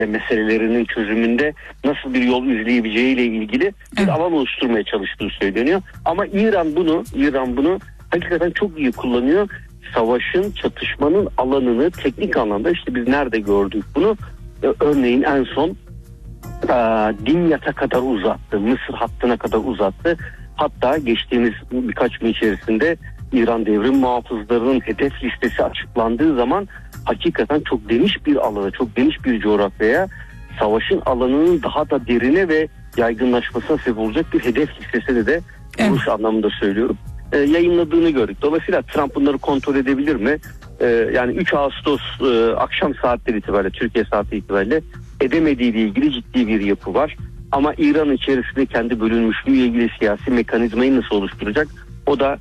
meselelerinin çözümünde nasıl bir yol izleyebileceğiyle ilgili bir alan oluşturmaya çalıştığı söyleniyor. Ama İran bunu hakikaten çok iyi kullanıyor. Savaşın, çatışmanın alanını teknik anlamda işte biz nerede gördük bunu? Örneğin en son Dimyat'a kadar uzattı. Mısır hattına kadar uzattı. Hatta geçtiğimiz birkaç gün içerisinde İran devrim muhafızlarının hedef listesi açıklandığı zaman hakikaten çok geniş bir alana, çok geniş bir coğrafyaya savaşın alanının daha da derine ve yaygınlaşmasına sebep olacak bir hedef listesini de vuruş anlamında söylüyorum. Yayınladığını gördük. Dolayısıyla Trump bunları kontrol edebilir mi? Yani 3 Ağustos akşam saatleri itibariyle, Türkiye saati itibariyle edemediğiyle ilgili ciddi bir yapı var. Ama İran içerisinde kendi bölünmüşlüğüyle ilgili siyasi mekanizmayı nasıl oluşturacak? O da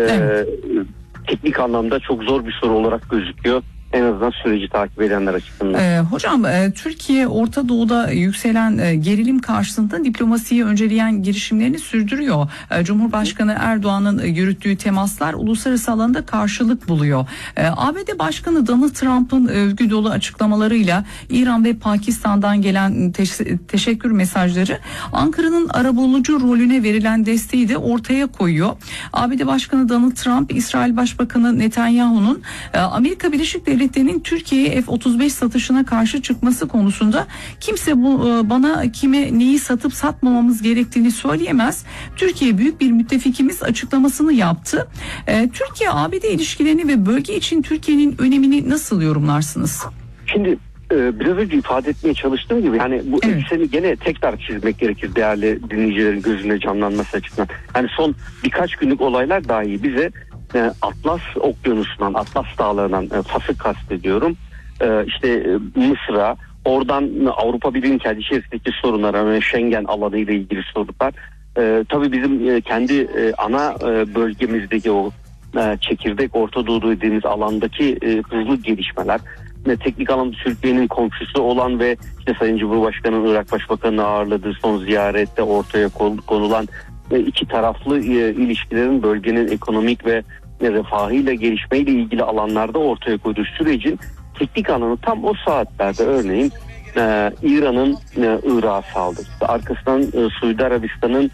teknik anlamda çok zor bir soru olarak gözüküyor. En azından süreci takip edenler açısından. Hocam Türkiye Orta Doğu'da yükselen gerilim karşısında diplomasiyi önceleyen girişimlerini sürdürüyor. Cumhurbaşkanı Erdoğan'ın yürüttüğü temaslar uluslararası alanda karşılık buluyor. ABD Başkanı Donald Trump'ın övgü dolu açıklamalarıyla İran ve Pakistan'dan gelen teşekkür mesajları Ankara'nın arabulucu rolüne verilen desteği de ortaya koyuyor. ABD Başkanı Donald Trump, İsrail Başbakanı Netanyahu'nun Amerika Birleşik Devletleri'nin Türkiye'ye F-35 satışına karşı çıkması konusunda kimse bana kime neyi satıp satmamamız gerektiğini söyleyemez. Türkiye büyük bir müttefikimiz açıklamasını yaptı. Türkiye-ABD ilişkilerini ve bölge için Türkiye'nin önemini nasıl yorumlarsınız? Şimdi biraz önce ifade etmeye çalıştığım gibi yani bu ekseni gene tekrar çizmek gerekir değerli dinleyicilerin gözüne canlanması açısından. Yani son birkaç günlük olaylar dahi bize Atlas Okyanusu'ndan, Atlas Dağları'ndan, Fas'ı kastediyorum. İşte Mısır'a, oradan Avrupa Birliği'nin kendi içerisindeki sorunlar, yani Schengen alanı ile ilgili sorunlar. Tabii bizim kendi ana bölgemizdeki o çekirdek Orta Doğu dediğimiz alandaki hızlı gelişmeler. Teknik anlamda Türkiye'nin komşusu olan ve işte Sayın Cumhurbaşkanı'nın Irak Başbakanı'nı ağırladığı son ziyarette ortaya konulan iki taraflı ilişkilerin bölgenin ekonomik ve refahıyla gelişmeyle ilgili alanlarda ortaya koyduğu sürecin teknik alanı tam o saatlerde örneğin İran'ın Irak'a saldırısı, arkasından Suudi Arabistan'ın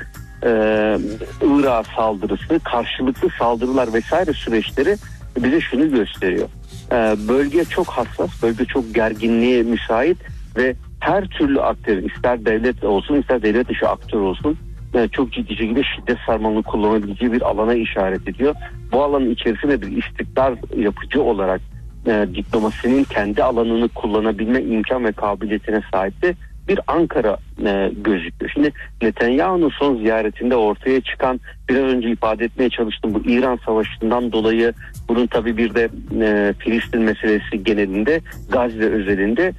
Irak'a saldırısı, karşılıklı saldırılar vesaire süreçleri bize şunu gösteriyor. Bölge çok hassas, bölge çok gerginliğe müsait ve her türlü aktörün, ister devlet olsun ister devlet dışı aktör olsun, çok ciddi şekilde şiddet sarmalını kullanabileceği bir alana işaret ediyor. Bu alanın içerisinde bir istikrar yapıcı olarak diplomasinin kendi alanını kullanabilme imkan ve kabiliyetine sahip de bir Ankara gözüküyor. Şimdi Netanyahu'nun son ziyaretinde ortaya çıkan, biraz önce ifade etmeye çalıştım, bu İran Savaşı'ndan dolayı bunun tabii bir de Filistin meselesi genelinde, Gazze özelinde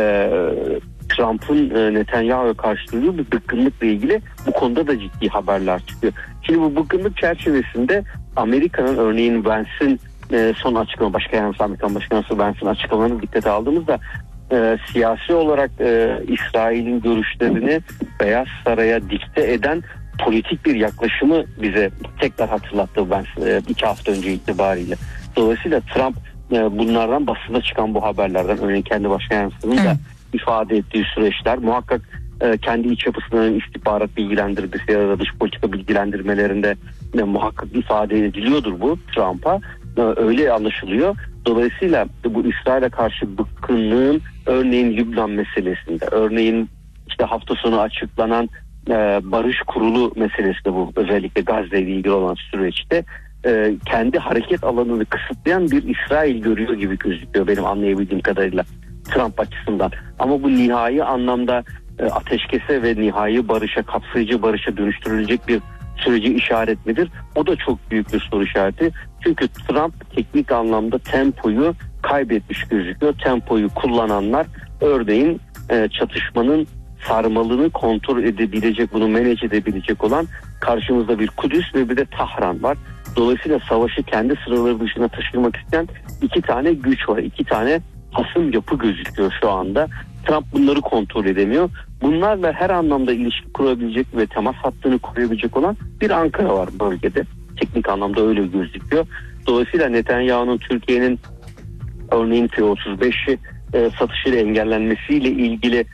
Trump'ın Netanyahu'ya karşı duyduğu bir bıkkınlıkla ilgili bu konuda da ciddi haberler çıkıyor. Şimdi bu bıkkınlık çerçevesinde Amerika'nın örneğin Vance'in son açıklama, Amerikan Başkanı Vance'in açıklamalarını dikkate aldığımızda siyasi olarak İsrail'in görüşlerini Beyaz Saray'a dikte eden politik bir yaklaşımı bize tekrar hatırlattı Vance 2 hafta önce itibariyle. Dolayısıyla Trump bunlardan, basında çıkan bu haberlerden, örneğin kendi başkanının da ifade ettiği süreçler muhakkak kendi iç yapısının istihbarat bilgilendirmesi ya da dış politika bilgilendirmelerinde muhakkak ifade ediliyordur bu Trump'a. Öyle anlaşılıyor. Dolayısıyla bu İsrail'e karşı bıkkınlığın örneğin Lübnan meselesinde, örneğin işte hafta sonu açıklanan barış kurulu meselesinde, bu özellikle Gazze ile ilgili olan süreçte kendi hareket alanını kısıtlayan bir İsrail görüyor gibi gözüküyor benim anlayabildiğim kadarıyla Trump açısından. Ama bu nihai anlamda ateşkese ve nihai barışa, kapsayıcı barışa dönüştürülecek bir süreci işaret midir? O da çok büyük bir soru işareti. Çünkü Trump teknik anlamda tempoyu kaybetmiş gözüküyor. Tempoyu kullananlar örneğin çatışmanın sarmalını kontrol edebilecek, bunu manage edebilecek olan karşımızda bir Kudüs ve bir de Tahran var. Dolayısıyla savaşı kendi sıraları dışına taşırmak isteyen iki tane güç var. İki tane hasım yapı gözüküyor şu anda. Trump bunları kontrol edemiyor. Bunlarla her anlamda ilişki kurabilecek ve temas hattını kurabilecek olan bir Ankara var bölgede. Teknik anlamda öyle gözüküyor. Dolayısıyla Netanyahu'nun Türkiye'nin örneğin F-35'i satışları engellenmesiyle ilgili